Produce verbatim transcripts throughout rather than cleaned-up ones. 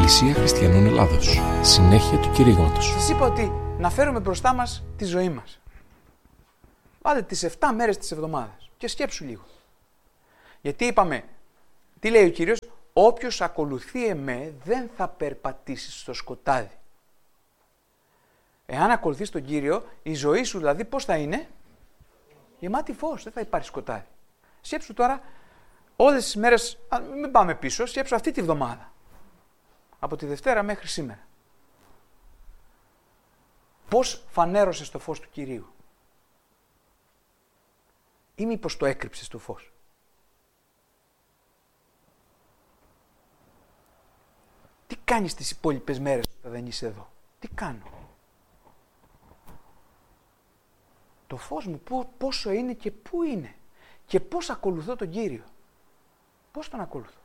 Εκκλησία Χριστιανών Ελλάδος. Συνέχεια του κηρύγματος. Σας είπα ότι να φέρουμε μπροστά μας τη ζωή μας. Βάλτε τις εφτά μέρες της εβδομάδας και σκέψου λίγο. Γιατί είπαμε, τι λέει ο Κύριος, όποιος ακολουθεί εμέ δεν θα περπατήσει στο σκοτάδι. Εάν ακολουθείς τον Κύριο, η ζωή σου δηλαδή πώς θα είναι? Γεμάτη φως, δεν θα υπάρχει σκοτάδι. Σκέψου τώρα όλες τις μέρες, μην πάμε πίσω, σκέψου αυτή τη βδομάδα. Από τη Δευτέρα μέχρι σήμερα. Πώς φανέρωσες το φως του Κυρίου? Ή μήπως το έκρυψες το φως? Τι κάνεις τις υπόλοιπες μέρες όταν δεν είσαι εδώ? Τι κάνω? Το φως μου πόσο είναι και πού είναι? Και πώς ακολουθώ τον Κύριο? Πώς τον ακολουθώ?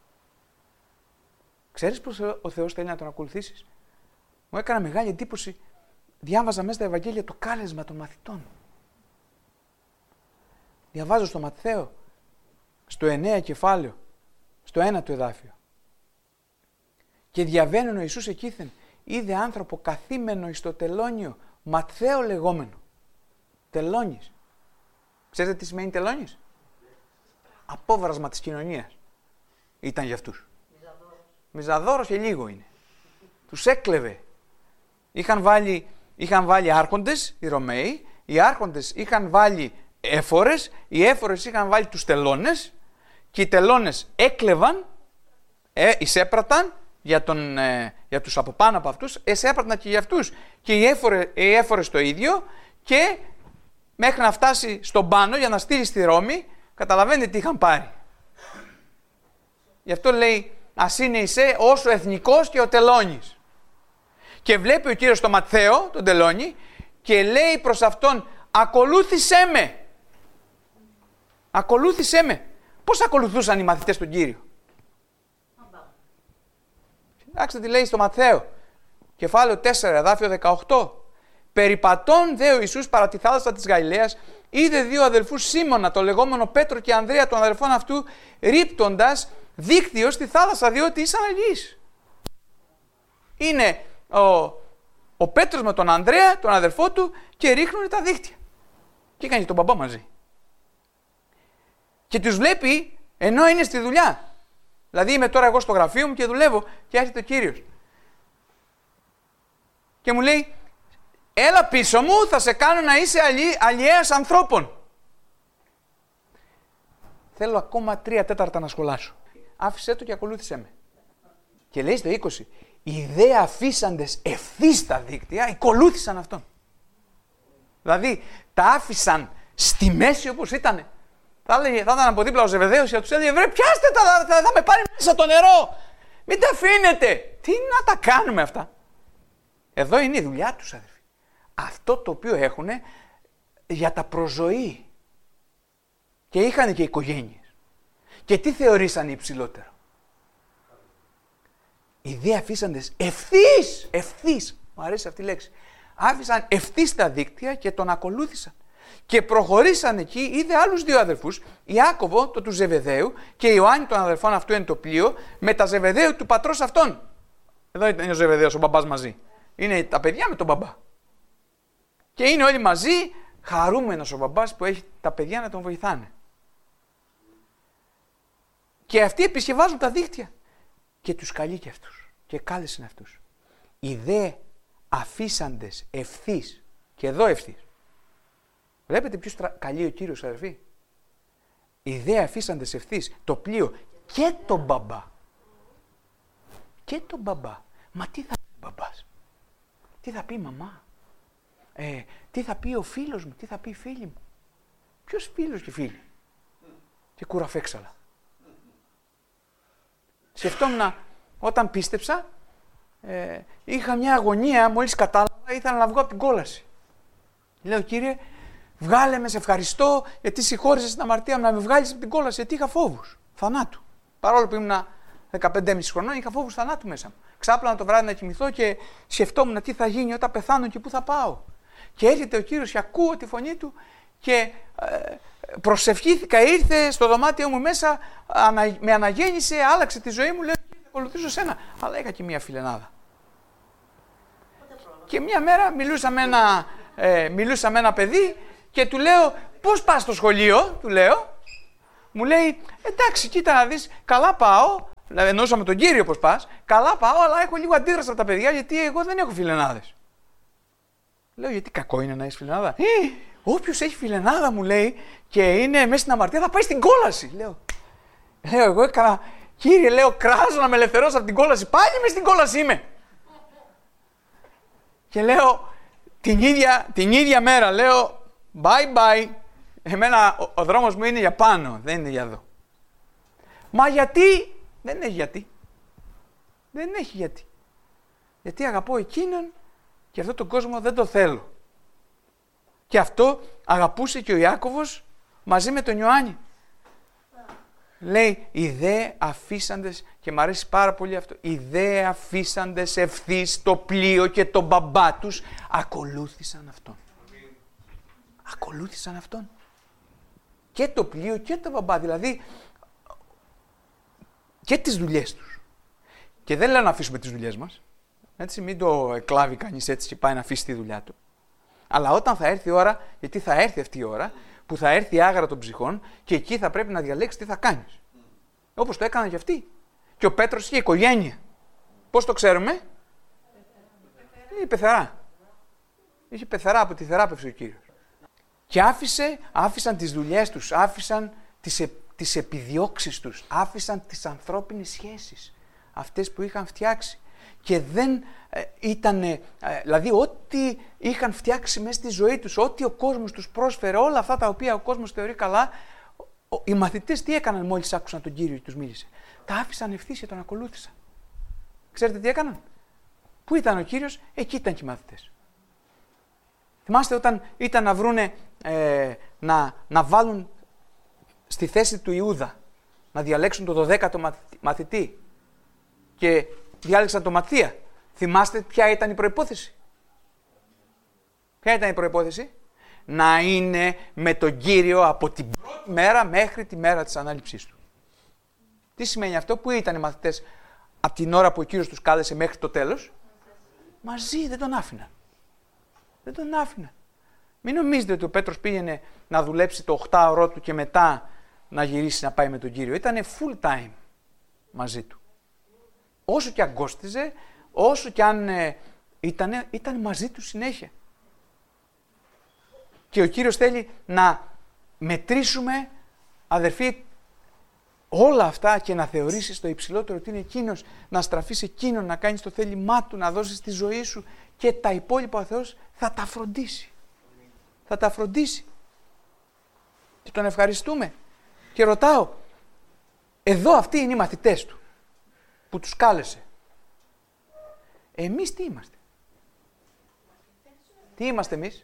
Ξέρεις πώς ο Θεός θέλει να τον ακολουθήσεις? Μου έκανα μεγάλη εντύπωση, διάβαζα μέσα στα Ευαγγέλια το κάλεσμα των μαθητών. Διαβάζω στο Ματθαίο, στο εννέα κεφάλαιο, στο ένα του εδάφιο. Και διαβαίνουν ο Ιησούς εκείθεν, είδε άνθρωπο καθήμενο εις το τελώνιο, Ματθαίο λεγόμενο. Τελώνης. Ξέρετε τι σημαίνει τελώνης? Απόβρασμα της κοινωνίας. Ήταν για αυτούς. Μιζαδόρος. Μιζαδόρος και λίγο είναι. Τους έκλεβε. Είχαν βάλει, είχαν βάλει άρχοντες, οι Ρωμαίοι, οι άρχοντες είχαν βάλει έφορες, οι έφορες είχαν βάλει τους τελώνες και οι τελώνες έκλεβαν, ε, εισέπραταν για, τον, ε, για τους από πάνω από αυτούς, εισέπραταν και για αυτούς. Και οι έφορες, οι έφορες το ίδιο και μέχρι να φτάσει στον πάνω για να στείλει στη Ρώμη, καταλαβαίνετε τι είχαν πάρει. Γι' αυτό λέει, ας είναι εισέ όσο εθνικός και ο τελώνης. Και βλέπει ο Κύριος τον Ματθαίο, τον τελώνη, και λέει προς αυτόν, ακολούθησέ με. Ακολούθησέ με. Πώς ακολουθούσαν οι μαθητές τον Κύριο? Κοιτάξτε τι λέει στο Ματθαίο, κεφάλαιο τέσσερα, εδάφιο δεκαοκτώ. Περιπατών δε ο Ιησούς παρά τη θάλασσα της Γαλιλαίας, είδε δύο αδελφούς Σίμωνα, το λεγόμενο Πέτρο και Ανδρέα, των αδελφών αυτού, ρίπτοντας δίκτυο στη θάλασσα, διότι ήσαν αλληλείς. Είναι ο, ο Πέτρος με τον Ανδρέα, τον αδελφό του, και ρίχνουν τα δίκτυα. Και έκανε τον μπαμπά μαζί. Και τους βλέπει ενώ είναι στη δουλειά. Δηλαδή είμαι τώρα εγώ στο γραφείο μου και δουλεύω και έρχεται ο Κύριος. Και μου λέει, έλα πίσω μου, θα σε κάνω να είσαι αλλη, αλλιέας ανθρώπων. Θέλω ακόμα τρία τέταρτα να σχολάσω. Άφησέ το και ακολούθησέ με. Και λέει στο είκοσι, οι δε αφήσαντες ευθύς τα δίκτυα, ακολούθησαν αυτόν. Δηλαδή τα άφησαν στη μέση όπως ήτανε. Θα, έλεγε, θα ήταν από δίπλα ο Ζεβεδαίος και τους έλεγε, βρε πιάστε τα, θα, θα, θα με πάρει μέσα το νερό. Μην τα αφήνετε. Τι να τα κάνουμε αυτά? Εδώ είναι η δουλειά τους, αδερφοί. Αυτό το οποίο έχουν για τα προζωή. Και είχαν και οικογένειες. Και τι θεωρήσαν υψηλότερο? Οι δε αφήσαντες ευθύς, ευθύς, μου αρέσει αυτή η λέξη, άφησαν ευθύς τα δίκτυα και τον ακολούθησαν. Και προχωρήσαν εκεί, είδε άλλους δύο αδελφούς, Ιάκωβο, το του Ζεβεδαίου, και Ιωάννη των αδελφών αυτού εν το πλοίο, με τα Ζεβεδαίου του πατρός αυτών. Εδώ είναι ο Ζεβεδαίος, ο μπαμπάς μαζί. Είναι τα παιδιά με τον μπαμπά. Και είναι όλοι μαζί, χαρούμενος ο μπαμπάς που έχει τα παιδιά να τον βοηθάνε. Και αυτοί επισκευάζουν τα δίκτυα. Και τους καλεί και αυτούς. Και κάλεσαν αυτούς. Οι δε αφήσαντες ευθύς. Και εδώ ευθύς. Βλέπετε ποιος τρα... καλεί ο Κύριος, αδερφοί? Οι δε αφήσαντες ευθύς το πλοίο και τον μπαμπά. Και τον μπαμπά. Μα τι θα πει ο μπαμπάς? Τι θα πει η μαμά? Ε, τι θα πει ο φίλος μου? Τι θα πει η φίλη μου? Ποιος φίλος και φίλη? Και κουραφέξαλα. Σκεφτόμουν όταν πίστεψα, ε, είχα μια αγωνία, μόλις κατάλαβα, ήθελα να βγω από την κόλαση. Λέω, Κύριε, βγάλε με, σε ευχαριστώ, γιατί συγχώρεσες την αμαρτία μου, να με βγάλεις από την κόλαση, γιατί είχα φόβους θανάτου. Παρόλο που ήμουν δεκαπέντε και μισό χρονών, είχα φόβους θανάτου μέσα μου. Ξάπλανα το βράδυ να κοιμηθώ και σκεφτόμουν τι θα γίνει όταν πεθάνω και πού θα πάω. Και έρχεται ο Κύριος και ακούω τη φωνή του και ε, προσευχήθηκα, ήρθε στο δωμάτιό μου μέσα, ανα, με αναγέννησε, άλλαξε τη ζωή μου, λέω, θα ακολουθήσω σένα. Αλλά είχα και μία φιλενάδα. Και μία μέρα μιλούσα με ένα, ε, μιλούσα με ένα παιδί και του λέω, πώς πας στο σχολείο, του λέω. Μου λέει, εντάξει, κοίτα να δεις, καλά πάω. Δηλαδή, εννοούσα με τον κύριο πώς πας. Καλά πάω, αλλά έχω λίγο αντίδραση από τα παιδιά γιατί εγώ δεν έχω φιλενάδες. Λέω, γιατί κακό είναι να έχεις φιλενάδα. Ε, όποιος έχει φιλενάδα, μου λέει, και είναι μέσα στην αμαρτία, θα πάει στην κόλαση. Λέω, λέω εγώ έκανα, κύριε, λέω, κράζω να με ελευθερώσω από την κόλαση. Πάλι μες στην κόλαση είμαι. Και λέω, την ίδια, την ίδια μέρα, λέω, bye bye. Εμένα ο, ο δρόμος μου είναι για πάνω, δεν είναι για εδώ. Μα γιατί, δεν έχει γιατί. Δεν έχει γιατί. Γιατί αγαπώ εκείνον και αυτόν τον κόσμο δεν το θέλω. Και αυτό αγαπούσε και ο Ιάκωβος μαζί με τον Ιωάννη. Λέει, οι δε αφήσαντες, και μου αρέσει πάρα πολύ αυτό, οι δε αφήσαντες ευθύς το πλοίο και τον μπαμπά τους ακολούθησαν αυτόν. Ακολούθησαν αυτόν. Και το πλοίο και τον μπαμπά, δηλαδή και τις δουλειές τους. Και δεν λέω να αφήσουμε τις δουλειές μας, έτσι, μην το εκλάβει κανείς έτσι και πάει να αφήσει τη δουλειά του. Αλλά όταν θα έρθει η ώρα, γιατί θα έρθει αυτή η ώρα, που θα έρθει η άγρα των ψυχών και εκεί θα πρέπει να διαλέξεις τι θα κάνεις. Όπως το έκαναν και αυτοί. Και ο Πέτρος είχε οικογένεια. Πώς το ξέρουμε? Είχε πεθερά. Είχε πεθερά, από τη θεράπευση ο Κύριος. Και άφησε, άφησαν τις δουλειές τους, άφησαν τις, ε, τις επιδιώξεις τους, άφησαν τις ανθρώπινες σχέσεις, αυτές που είχαν φτιάξει. Και δεν ε, ήταν, ε, δηλαδή ό,τι είχαν φτιάξει μέσα στη ζωή τους, ό,τι ο κόσμος τους πρόσφερε, όλα αυτά τα οποία ο κόσμος θεωρεί καλά, ο, οι μαθητές τι έκαναν μόλις άκουσαν τον Κύριο και τους μίλησε? Τα άφησαν ευθύς και τον ακολούθησαν. Ξέρετε τι έκαναν? Πού ήταν ο Κύριος? Εκεί ήταν και οι μαθητές. Θυμάστε όταν ήταν να βρούνε, ε, να, να βάλουν στη θέση του Ιούδα, να διαλέξουν το δωδέκατο μαθητή και διάλεξαν τον Ματθία. Θυμάστε ποια ήταν η προϋπόθεση? Ποια ήταν η προϋπόθεση? Να είναι με τον Κύριο από την πρώτη μέρα μέχρι τη μέρα της ανάληψής του. Τι σημαίνει αυτό? Πού ήταν οι μαθητές από την ώρα που ο Κύριος τους κάλεσε μέχρι το τέλος? Μαζί, δεν τον άφηναν. Δεν τον άφηναν. Μην νομίζετε ότι ο Πέτρος πήγαινε να δουλέψει το οχτάωρό του και μετά να γυρίσει να πάει με τον Κύριο. Ήτανε full time μαζί του. Όσο και αγκώστιζε, όσο και αν ε, ήτανε, ήταν μαζί του συνέχεια. Και ο Κύριος θέλει να μετρήσουμε, αδερφοί, όλα αυτά και να θεωρήσεις το υψηλότερο ότι είναι εκείνος, να στραφείς εκείνον, να κάνεις το θέλημά του, να δώσεις τη ζωή σου και τα υπόλοιπα ο Θεός θα τα φροντίσει. Θα τα φροντίσει. Και τον ευχαριστούμε. Και ρωτάω, εδώ αυτοί είναι οι μαθητές του που τους κάλεσε. Εμείς τι είμαστε? Τι είμαστε εμείς?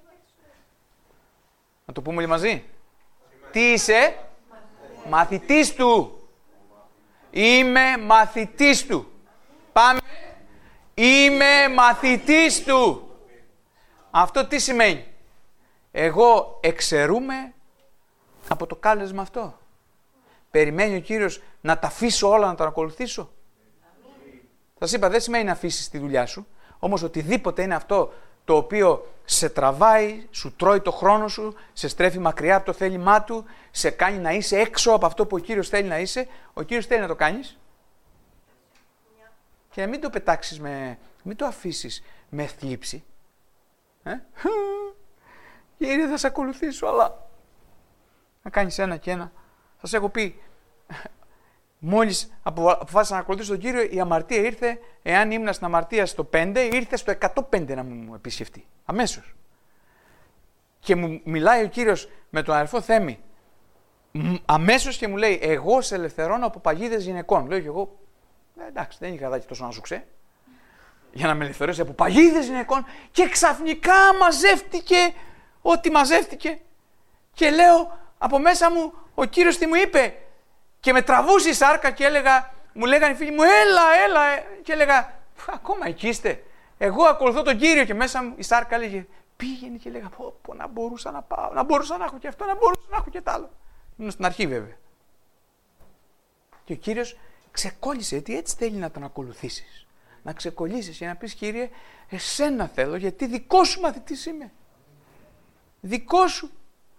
Να το πούμε όλοι μαζί. Τι είσαι? Μαθητής του. Είμαι μαθητής του. Πάμε. Είμαι μαθητής του. Αυτό τι σημαίνει? Εγώ εξαιρούμε από το κάλεσμα αυτό. Περιμένει ο Κύριος να τα αφήσω όλα να τον ακολουθήσω? Σας είπα, δεν σημαίνει να αφήσεις τη δουλειά σου, όμως οτιδήποτε είναι αυτό το οποίο σε τραβάει, σου τρώει το χρόνο σου, σε στρέφει μακριά από το θέλημά του, σε κάνει να είσαι έξω από αυτό που ο Κύριος θέλει να είσαι, ο Κύριος θέλει να το κάνεις. Και να μην το πετάξεις με, μην το αφήσεις με θλίψη. Ε? Κύριε, θα σε ακολουθήσω, αλλά να κάνεις ένα και ένα. Σας έχω πει, μόλις αποφάσισα να ακολουθήσω τον Κύριο, η αμαρτία ήρθε, εάν ήμουν στην αμαρτία στο πέντε, ήρθε στο εκατόν πέντε να μου επισκεφτεί. Αμέσως. Και μου μιλάει ο Κύριος με τον αδερφό Θέμη, αμέσως και μου λέει, εγώ σε ελευθερώνω από παγίδες γυναικών. Λέω και εγώ, ε, εντάξει, δεν είχα δάκι τόσο να σου ξέ, για να με ελευθερώσει από παγίδες γυναικών, και ξαφνικά μαζεύτηκε ό,τι μαζεύτηκε. Και λέω, από μέσα μου, ο Κύριος τι μου είπε? Και με τραβούσε η σάρκα και έλεγα, μου λέγανε οι φίλοι μου, έλα, έλα. Και έλεγα, ακόμα εκεί είστε? Εγώ ακολουθώ τον Κύριο. Και μέσα μου η σάρκα έλεγε, πήγαινε, και έλεγα, πω, πω, να μπορούσα να πάω, να μπορούσα να έχω και αυτό, να μπορούσα να έχω και τ' άλλο. Ήμουν στην αρχή βέβαια. Και ο Κύριος Ξεκόλλησε, γιατί έτσι θέλει να τον ακολουθήσεις. Να ξεκολλήσεις και να πεις, Κύριε, εσένα θέλω, γιατί δικό σου μαθητής είμαι. Δικό σου.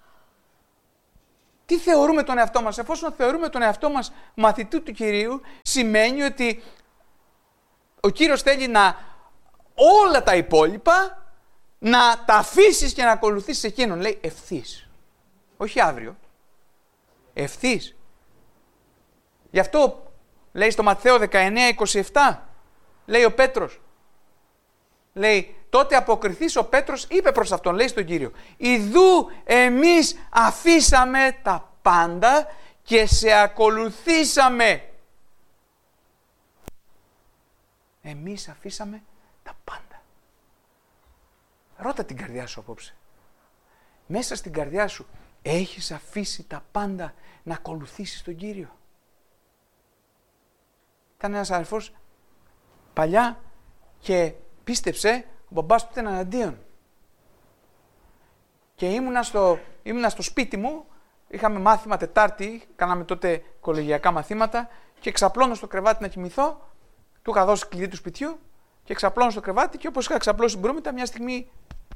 Τι θεωρούμε τον εαυτό μας? Εφόσον θεωρούμε τον εαυτό μας μαθητή του Κυρίου, σημαίνει ότι ο Κύριος θέλει να όλα τα υπόλοιπα να τα αφήσεις και να ακολουθήσεις εκείνον. Λέει ευθύς. Όχι αύριο. Ευθύς. Γι' αυτό λέει στο Ματθαίο δεκαεννέα είκοσι επτά, λέει ο Πέτρος, λέει, τότε αποκριθείς ο Πέτρος είπε προς αυτόν, λέει στον Κύριο, ιδού εμείς αφήσαμε τα πάντα και σε ακολουθήσαμε. Εμείς αφήσαμε τα πάντα. Ρώτα την καρδιά σου απόψε. Μέσα στην καρδιά σου έχεις αφήσει τα πάντα να ακολουθήσεις τον Κύριο? Ήταν ένας αδερφός παλιά και πίστεψε, ο μπαμπάς του ήταν εναντίον. Και ήμουνα στο, ήμουνα στο σπίτι μου, είχαμε μάθημα Τετάρτη, κάναμε τότε κολεγιακά μαθήματα και ξαπλώνω στο κρεβάτι να κοιμηθώ, του είχα δώσει κλειδί του σπιτιού και ξαπλώνω στο κρεβάτι και όπως είχα ξαπλώσει την πρόμητα, μια στιγμή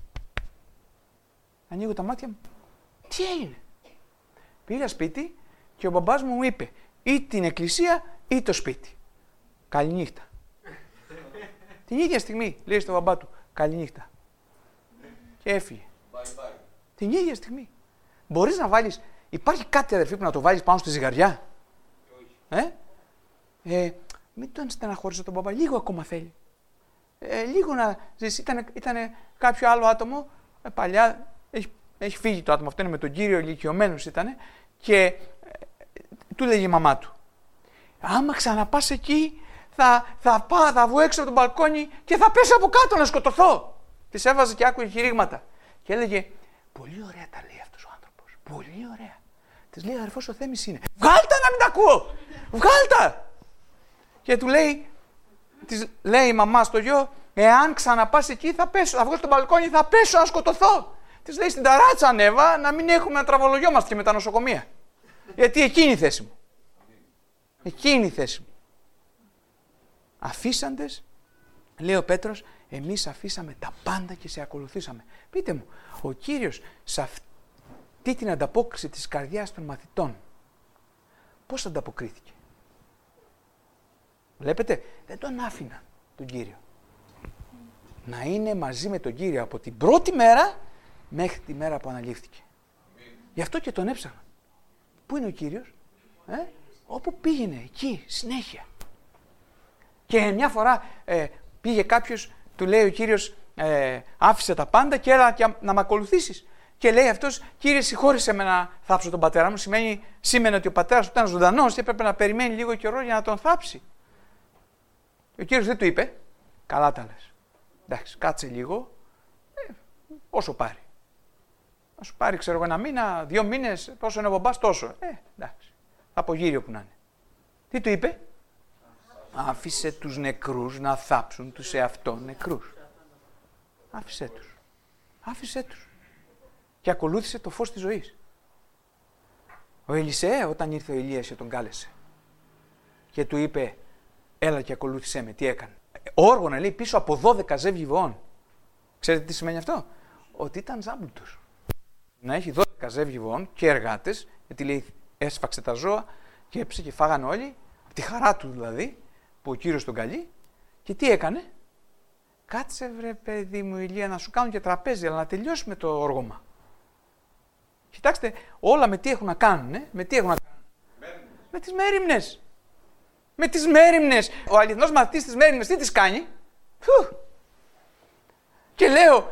ανοίγω τα μάτια μου. Τι έγινε? Πήγα σπίτι και ο μπαμπάς μου μου είπε ή την εκκλησία ή το σπίτι. Καληνύχτα. Την ίδια στιγμή λέει στον μπαμπά του καληνύχτα. Και έφυγε. Bye bye. Την ίδια στιγμή. Μπορείς να βάλεις, υπάρχει κάτι αδερφή που να το βάλεις πάνω στη ζυγαριά? Ε? Ε, μην τον στεναχωρήσω τον μπαμπά, λίγο ακόμα θέλει. Ε, λίγο να ζήσει. Ήταν, ήταν κάποιο άλλο άτομο, ε, παλιά, έχει, έχει φύγει το άτομο αυτό, είναι με τον Κύριο, ηλικιωμένος ήταν, και ε, του λέγει η μαμά του, άμα ξαναπάς εκεί, θα, θα, πά, θα βγω έξω από τον μπαλκόνι και θα πέσω από κάτω να σκοτωθώ. Της έβαζε και άκουγε κηρύγματα. Και έλεγε, πολύ ωραία τα λέει αυτός ο άνθρωπος. Πολύ ωραία. Της λέει, αδερφός ο Θέμης είναι. Βγάλτα να μην τα ακούω. Βγάλτα. Και του λέει, της λέει η μαμά στο γιο, εάν ξαναπάς εκεί θα πέσω, θα βγω στο μπαλκόνι, θα πέσω να σκοτωθώ. Της λέει, στην ταράτσα ανέβα, να μην έχουμε να τραβολογιόμαστε και με τα νοσοκομεία. Γιατί εκείνη η θέση μου. Εκείνη η θέση μου. Αφήσαντες, λέει ο Πέτρος, εμείς αφήσαμε τα πάντα και σε ακολουθήσαμε. Πείτε μου, ο Κύριος σε αυτή την ανταπόκριση της καρδιάς των μαθητών, πώς ανταποκρίθηκε? Βλέπετε, δεν τον άφηναν τον Κύριο. Να είναι μαζί με τον Κύριο από την πρώτη μέρα μέχρι τη μέρα που αναλήφθηκε. Γι' αυτό και τον έψαχναν. Πού είναι ο Κύριος? Ε? Όπου πήγαινε, εκεί, συνέχεια. Και μια φορά ε, πήγε κάποιος, του λέει ο Κύριος, ε, άφησε τα πάντα και έλα και να με ακολουθήσεις. Και λέει αυτός, Κύριε, συγχώρησε με να θάψω τον πατέρα μου. Σημαίνει, σήμαινε ότι ο πατέρας του ήταν ζωντανός και έπρεπε να περιμένει λίγο καιρό για να τον θάψει. Ο Κύριος δεν του είπε, καλά τα λες. Εντάξει, κάτσε λίγο, ε, όσο πάρει. Να σου πάρει, ξέρω εγώ, ένα μήνα, δύο μήνες, πόσο είναι ο μπαμπάς, τόσο. Ε, εντάξει, από γύριο που να είναι. Τι του είπε? Άφησε τους νεκρούς να θάψουν τους εαυτόν νεκρούς. Άφησέ τους. Άφησέ τους. Και ακολούθησε το φως της ζωής. Ο Ελισέ, όταν ήρθε ο Ηλίας και τον κάλεσε και του είπε, έλα και ακολούθησέ με, τι έκανε? Όργωνα, λέει, πίσω από δώδεκα ζεύγη βοών. Ξέρετε τι σημαίνει αυτό? Ότι ήταν ζάμπλουτος. Να έχει δώδεκα ζεύγη βοών και εργάτες, γιατί λέει έσφαξε τα ζώα και έψε και φάγανε όλοι, από τη χαρά του δηλαδή, που ο Κύριος τον καλεί. Και τι έκανε? Κάτσε βρε παιδί μου Ηλία να σου κάνουν και τραπέζι, αλλά να τελειώσουμε το όργωμα. Κοιτάξτε, όλα με τι έχουν να κάνουν, ε? με τι έχουν να κάνουν. Μέριμνες. Με τις μέριμνες. Με τις μέριμνες. Ο αληθινός μαθητής της μέριμνες τι τις κάνει? Φου. Και λέω,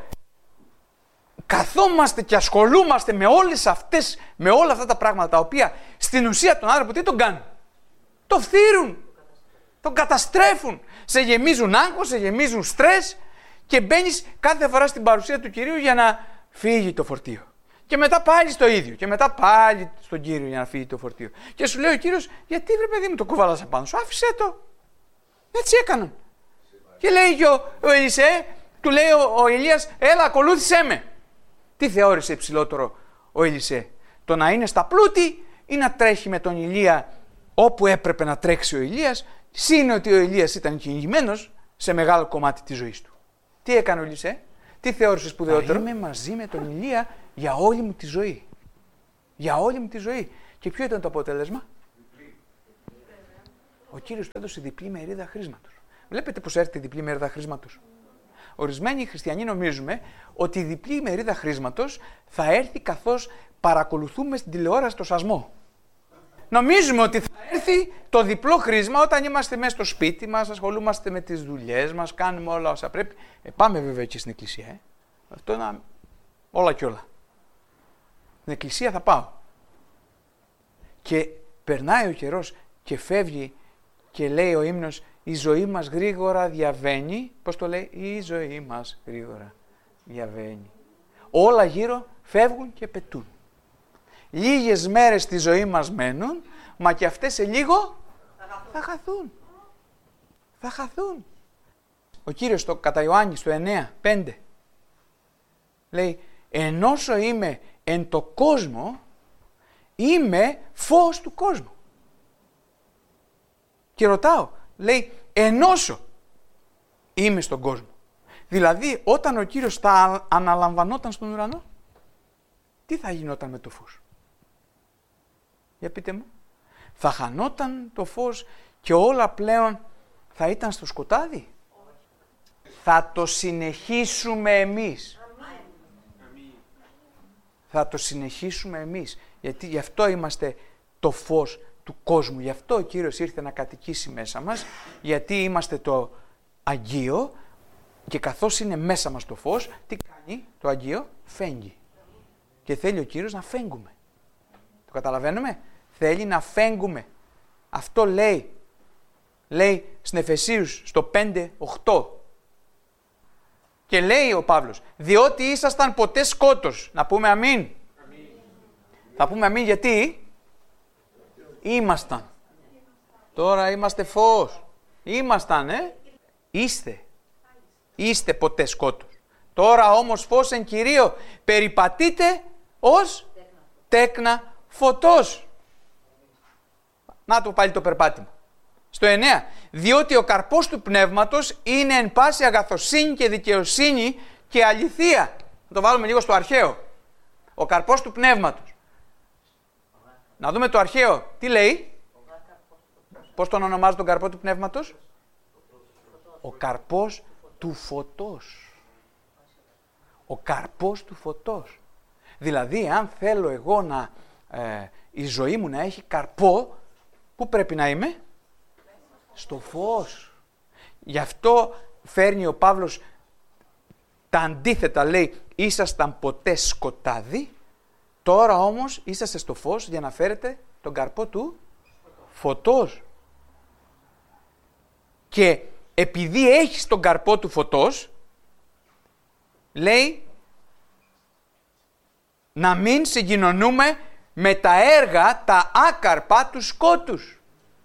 καθόμαστε και ασχολούμαστε με όλες αυτές, με όλα αυτά τα πράγματα, τα οποία στην ουσία τον άνθρωπο τι τον κάνουν? Το φθείρουν. Τον καταστρέφουν. Σε γεμίζουν άγχος, σε γεμίζουν στρες και μπαίνεις κάθε φορά στην παρουσία του Κυρίου για να φύγει το φορτίο. Και μετά πάλι στο ίδιο. Και μετά πάλι στον Κύριο για να φύγει το φορτίο. Και σου λέει ο Κύριος, γιατί βρε παιδί μου το κουβάλας απάνω σου? Άφησέ το. Έτσι έκαναν. Και λέει και ο, ο Ελισέ, του λέει ο, ο Ηλίας, έλα ακολούθησέ με. Τι θεώρησε υψηλότερο ο Ελισέ? Το να είναι στα πλούτη ή να τρέχει με τον Ηλία όπου έπρεπε να τρέξει ο Ηλίας, σύν ότι ο Ηλίας ήταν κυνηγημένος σε μεγάλο κομμάτι της ζωής του. Τι έκανε ο Ελισέ? Τι θεώρησε σπουδαιότερο? Θα είμαι μαζί με τον Ηλία για όλη μου τη ζωή. Για όλη μου τη ζωή. Και ποιο ήταν το αποτέλεσμα? Ο Κύριος του έδωσε διπλή μερίδα χρήσματος. Βλέπετε πώς έρθει η διπλή μερίδα χρήσματος. Ορισμένοι χριστιανοί νομίζουμε ότι η διπλή μερίδα χρήσματος θα έρθει καθώς παρακολουθούμε στην τηλεόραση το σασμό. Νομίζουμε ότι θα έρθει το διπλό χρήσμα όταν είμαστε μέσα στο σπίτι μας, ασχολούμαστε με τις δουλειές μας, κάνουμε όλα όσα πρέπει. Ε, πάμε βέβαια και στην εκκλησία. Ε. Αυτό είναι όλα και όλα. Στην εκκλησία θα πάω. Και περνάει ο καιρός και φεύγει και λέει ο ύμνος, η ζωή μας γρήγορα διαβαίνει. Πώς το λέει? Η ζωή μας γρήγορα διαβαίνει. Όλα γύρω φεύγουν και πετούν. Λίγες μέρες στη ζωή μας μένουν, μα και αυτές σε λίγο θα χαθούν. Θα χαθούν. Ο Κύριος στο, κατά Ιωάννη στο εννέα πέντε λέει, ενώσο είμαι εν το κόσμο, είμαι φως του κόσμου. Και ρωτάω, λέει, ενώσο είμαι στον κόσμο. Δηλαδή, όταν ο Κύριος θα αναλαμβανόταν στον ουρανό, τι θα γινόταν με το φως? Για πείτε μου. Θα χανόταν το φως και όλα πλέον θα ήταν στο σκοτάδι? Θα το συνεχίσουμε εμείς. Θα το συνεχίσουμε εμείς. Γιατί γι' αυτό είμαστε το φως του κόσμου. Γι' αυτό ο Κύριος ήρθε να κατοικήσει μέσα μας. Γιατί είμαστε το Αγίο και καθώς είναι μέσα μας το φως, τι κάνει το Αγίο? Φέγγει. Και θέλει ο Κύριος να φέγγουμε. Το καταλαβαίνουμε? Θέλει να φέγγουμε. Αυτό λέει. Λέει στην Εφεσίους στο πέντε οκτώ. Και λέει ο Παύλος, διότι ήσασταν ποτέ σκότος. Να πούμε αμήν. Αμήν. Θα πούμε αμήν γιατί ήμασταν. Τώρα είμαστε φως. Ήμασταν, ε. Είστε. Είστε ποτέ σκότος. Τώρα όμως φως εν Κυρίω περιπατείτε ως τέκνα φωτός. Να το πάλι το περπάτημα. Στο εννέα. Διότι ο καρπός του πνεύματος είναι εν πάση αγαθοσύνη και δικαιοσύνη και αληθεία. Να το βάλουμε λίγο στο αρχαίο. Ο καρπός του πνεύματος. Να δούμε το αρχαίο. Τι λέει? Πώς τον ονομάζει τον καρπό του πνεύματος? Ο καρπός του φωτός. Ο καρπός του φωτός. Δηλαδή, αν θέλω εγώ να ε, η ζωή μου να έχει καρπό, πού πρέπει να είμαι? Στο φως. Γι' αυτό φέρνει ο Παύλος τα αντίθετα, λέει, ήσασταν ποτέ σκοτάδι, τώρα όμως είσαστε στο φως για να φέρετε τον καρπό του φωτός. Και επειδή έχεις τον καρπό του φωτός, λέει, να μην συγκοινωνούμε με τα έργα, τα άκαρπα του σκότους.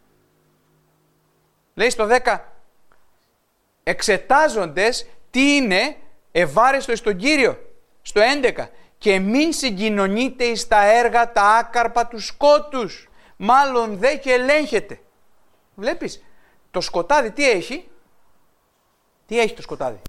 Λέει στο δέκα, εξετάζοντες τι είναι ευάρεστο στον Κύριο. Στο έντεκα, και μην συγκοινωνείτε εις τα έργα, τα άκαρπα του σκότους, μάλλον δε και ελέγχετε. Βλέπεις, το σκοτάδι τι έχει? Τι έχει το σκοτάδι?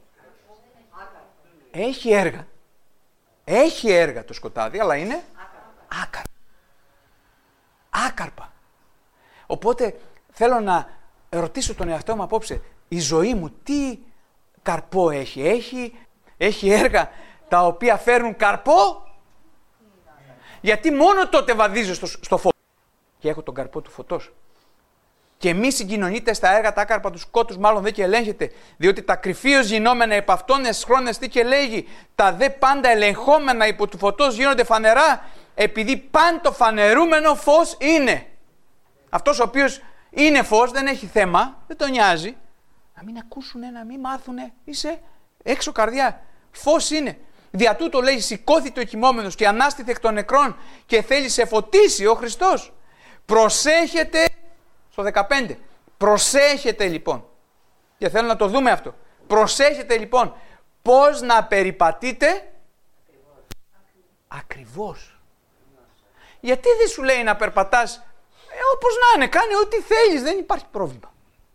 Έχει έργα. Έχει έργα το σκοτάδι, αλλά είναι άκαρπα. Άκαρπα. Οπότε θέλω να ρωτήσω τον εαυτό μου απόψε, η ζωή μου τι καρπό έχει? Έχει, έχει έργα τα οποία φέρνουν καρπό? Γιατί μόνο τότε βαδίζω στο, στο φως και έχω τον καρπό του φωτός. Και μη συγκοινωνείτε στα έργα τα άκαρπα του σκότους, μάλλον δε και ελέγχετε, διότι τα κρυφίως γινόμενα επ' αυτόν εσχρόνες τι και λέγει, τα δε πάντα ελεγχόμενα υπό του φωτός γίνονται φανερά, επειδή πάντο φανερούμενο φως είναι. Αυτός ο οποίος είναι φως, δεν έχει θέμα, δεν τον νοιάζει. Να μην ακούσουνε, να μην μάθουνε, είσαι έξω καρδιά. Φως είναι. Δια τούτο λέει, σηκώθηκε ο κοιμόμενος και ανάστηθε εκ των νεκρών και θέλει σε φωτίσει ο Χριστός. Προσέχετε. Στο δεκαπέντε. Προσέχετε λοιπόν. Και θέλω να το δούμε αυτό. Προσέχετε λοιπόν πώς να περιπατείτε ακριβώς. Ακριβώς. Γιατί δεν σου λέει να περπατάς Ε, όπως να είναι, κάνε ό,τι θέλεις, δεν υπάρχει πρόβλημα.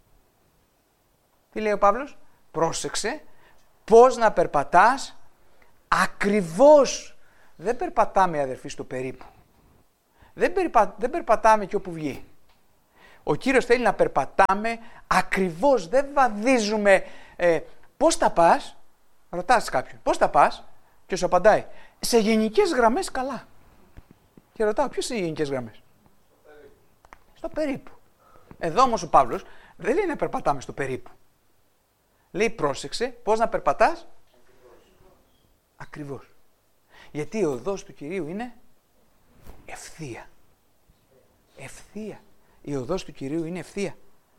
Τι λέει ο Παύλος? Πρόσεξε πώς να περπατάς ακριβώς. Δεν περπατάμε, αδερφοί, στο περίπου. Δεν, περπα... δεν περπατάμε και όπου βγει. Ο Κύριος θέλει να περπατάμε ακριβώς, δεν βαδίζουμε. Ε, πώς τα πας? Ρωτάς κάποιον, πώς τα πας? Και σου απαντάει, σε γενικές γραμμές καλά. Και ρωτάω, ποιος είναι οι γενικές γραμμές? Στο περίπου. Εδώ όμως ο Παύλος δεν λέει να περπατάμε στο περίπου. Λέει, πρόσεξε πώς να περπατάς ακριβώς. Γιατί η οδός του Κυρίου είναι ευθεία. Ευθεία. Η οδός του Κυρίου είναι ευθεία.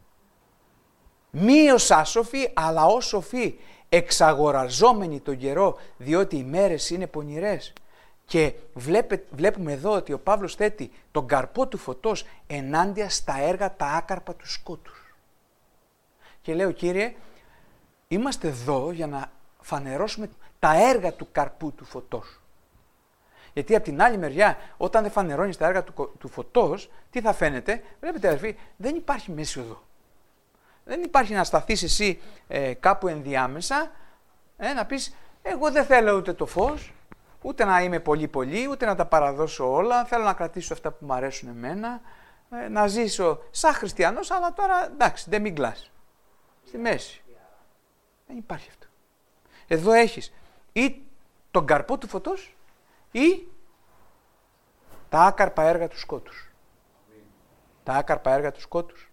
Μη ως άσοφοι, αλλά ως σοφοί, εξαγοραζόμενοι τον καιρό, διότι οι μέρες είναι πονηρές. Και βλέπε, βλέπουμε εδώ ότι ο Παύλος θέτει τον καρπό του φωτός ενάντια στα έργα τα άκαρπα του σκότους. Και λέω, Κύριε, είμαστε εδώ για να φανερώσουμε τα έργα του καρπού του φωτός. Γιατί από την άλλη μεριά, όταν δεν φανερώνεις τα έργα του, του φωτός, τι θα φαίνεται? Βλέπετε, αδερφοί, δεν υπάρχει μέση οδό. Δεν υπάρχει να σταθείς εσύ ε, κάπου ενδιάμεσα, ε, να πεις, εγώ δεν θέλω ούτε το φως, ούτε να είμαι πολύ πολύ, ούτε να τα παραδώσω όλα, θέλω να κρατήσω αυτά που μου αρέσουν εμένα, ε, να ζήσω σαν χριστιανός, αλλά τώρα εντάξει, δεν μην κλάς. Στη μέση. Δεν υπάρχει αυτό. Εδώ έχεις ή τον καρπό του φωτός ή τα άκαρπα έργα του σκότους. Τα άκαρπα έργα του σκότους.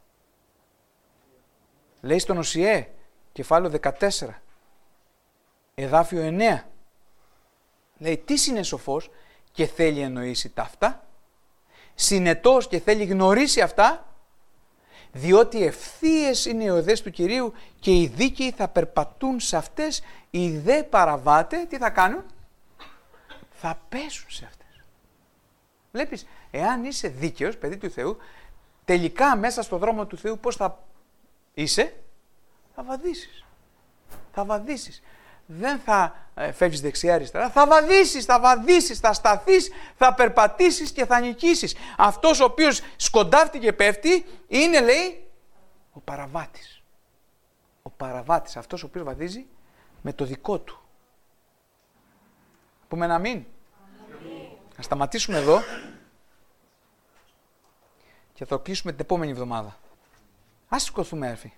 Λέει στον Οσιέ, κεφάλαιο δεκατέσσερα, εδάφιο εννέα. Λέει, τι είναι σοφός και θέλει εννοήσει ταύτα, συνετός και θέλει γνωρίσει αυτά, διότι ευθείες είναι οι οδές του Κυρίου και οι δίκαιοι θα περπατούν σε αυτές, οι δε παραβάτε, τι θα κάνουν? Θα πέσουν σε αυτές. Βλέπεις, εάν είσαι δίκαιος, παιδί του Θεού, τελικά μέσα στο δρόμο του Θεού πώς θα είσαι? Θα βαδίσεις. Θα βαδίσεις. Δεν θα ε, φεύγεις δεξιά αριστερά, θα βαδίσεις, θα βαδίσεις, θα σταθείς, θα περπατήσεις και θα νικήσεις. Αυτός ο οποίος σκοντάφτει και πέφτει είναι, λέει, ο παραβάτης. Ο παραβάτης, αυτός ο οποίος βαδίζει με το δικό του. Πούμε ένα αμήν. Να σταματήσουμε εδώ και θα το κλείσουμε την επόμενη εβδομάδα. Ας σηκωθούμε, έρφη.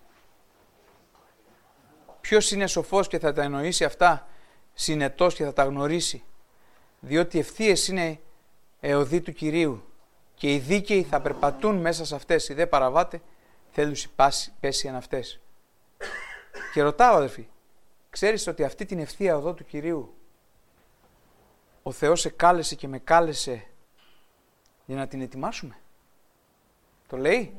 Ποιος είναι σοφός και θα τα εννοήσει αυτά, συνετός και θα τα γνωρίσει, διότι ευθείες είναι εωδοί του Κυρίου και οι δίκαιοι θα περπατούν μέσα σε αυτές, οι δε παραβάτε θέλουν πέσει εν αυτές. Και ρωτάω, αδερφοί, ξέρεις ότι αυτή την ευθεία οδό του Κυρίου ο Θεός σε κάλεσε και με κάλεσε για να την ετοιμάσουμε? Το λέει?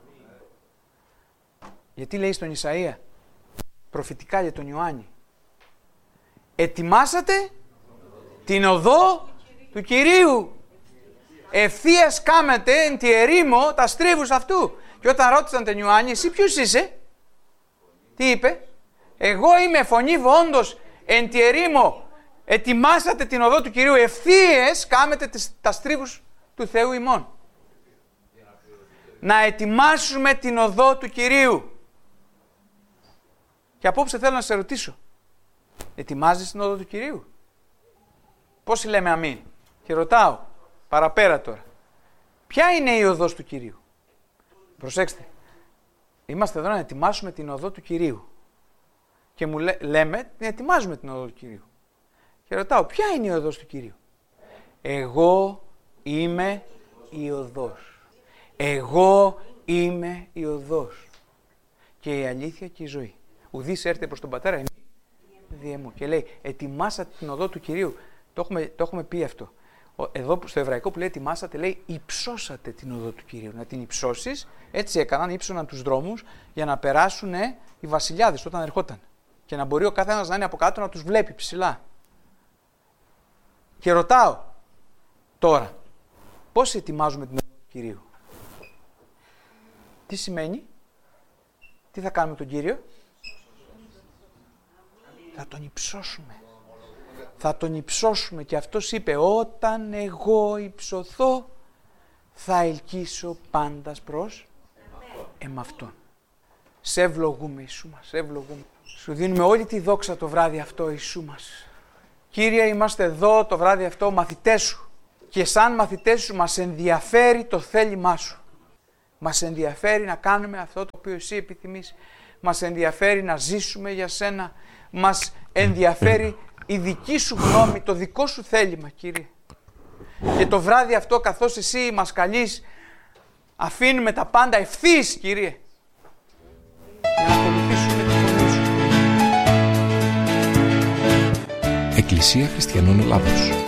Γιατί λέει στον Ισαΐα προφητικά για τον Ιωάννη, ετοιμάσατε την οδό του Κυρίου, ευθείας κάμετε εν τη ερήμο τα στρίβους αυτού. Και όταν ρώτησαν τον Ιωάννη, εσύ ποιος είσαι? Τι είπε? Εγώ είμαι φωνή βόντος εν τη ερήμο, ετοιμάσατε την οδό του Κυρίου, ευθείες κάμετε τα στρίβους του Θεού ημών. Να ετοιμάσουμε την οδό του Κυρίου. Και απόψε θέλω να σε ρωτήσω, ετοιμάζεις την οδό του Κυρίου? Πώς λέμε αμήν? Και ρωτάω, παραπέρα τώρα, ποια είναι η οδός του Κυρίου? Προσέξτε, είμαστε εδώ να ετοιμάσουμε την οδό του Κυρίου. Και μου λέ, λέμε, ετοιμάζουμε την οδό του Κυρίου. Και ρωτάω, ποια είναι η οδός του Κυρίου? Εγώ είμαι η οδός. Εγώ είμαι η οδός. Και η αλήθεια και η ζωή. Ουδής έρθει προς τον Πατέρα εμείς διέ μου. Και λέει, ετοιμάσατε την οδό του Κυρίου. Το έχουμε, το έχουμε πει αυτό. Εδώ στο εβραϊκό που λέει ετοιμάσατε, λέει υψώσατε την οδό του Κυρίου. Να την υψώσεις, έτσι έκαναν, ύψωναν τους δρόμους για να περάσουν οι βασιλιάδες όταν ερχόταν. Και να μπορεί ο καθένας να είναι από κάτω να τους βλέπει ψηλά. Και ρωτάω τώρα, πώς ετοιμάζουμε την οδό του Κυρίου? Τι σημαίνει? Τι θα κάνουμε τον Κύριο? Θα τον υψώσουμε. Θα τον υψώσουμε και αυτός είπε, όταν εγώ υψωθώ θα ελκύσω πάντας προς εμαυτόν. Σε ευλογούμε, Ιησού μας, σε ευλογούμε. Σου δίνουμε όλη τη δόξα το βράδυ αυτό, Ιησού μας. Κύριε, είμαστε εδώ το βράδυ αυτό μαθητές σου και σαν μαθητές σου μας ενδιαφέρει το θέλημά σου. Μας ενδιαφέρει να κάνουμε αυτό το οποίο εσύ επιθυμείς. Μας ενδιαφέρει να ζήσουμε για σένα. Μας ενδιαφέρει η δική σου γνώμη, το δικό σου θέλημα, Κύριε. Και το βράδυ αυτό, καθώς εσύ μας καλείς, αφήνουμε τα πάντα ευθύς, Κύριε, για να ακολουθήσουμε τη φωνή σου. Εκκλησία Χριστιανών Ελλάδος.